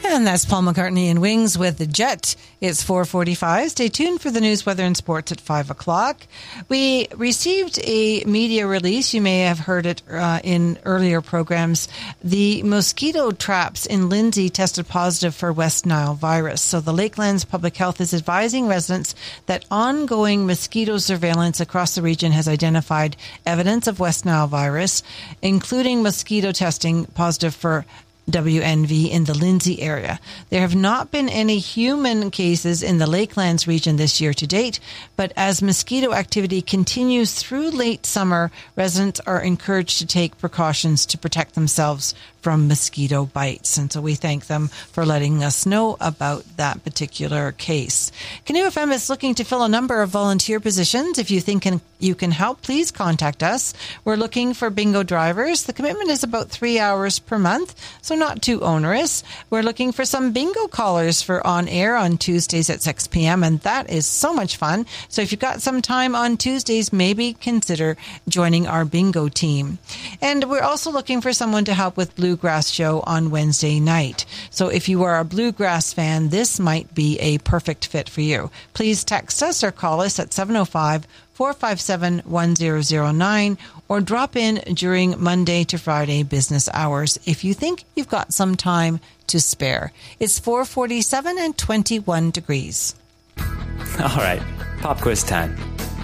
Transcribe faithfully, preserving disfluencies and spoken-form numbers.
And that's Paul McCartney and Wings with the Jet. It's four forty-five. Stay tuned for the news, weather, and sports at five o'clock. We received a media release. You may have heard it uh, in earlier programs. The mosquito traps in Lindsay tested positive for West Nile virus. So the Lakelands Public Health is advising residents that ongoing mosquito surveillance across the region has identified evidence of West Nile virus, including mosquito testing positive for W N V in the Lindsay area. There have not been any human cases in the Lakelands region this year to date, but as mosquito activity continues through late summer, residents are encouraged to take precautions to protect themselves from mosquito bites. And so we thank them for letting us know about that particular case. Canoe F M is looking to fill a number of volunteer positions. If you think you can help, please contact us. We're looking for bingo drivers. The commitment is about three hours per month, so not too onerous. We're looking for some bingo callers for on air on Tuesdays at six p.m., and that is so much fun. So if you've got some time on Tuesdays, maybe consider joining our bingo team. And we're also looking for someone to help with Bluegrass Show on Wednesday night. So if you are a Bluegrass fan, this might be a perfect fit for you. Please text us or call us at seven oh five, four five seven, one oh oh nine or drop in during Monday to Friday business hours if you think you've got some time to spare. It's four forty-seven and twenty-one degrees. All right, pop quiz time.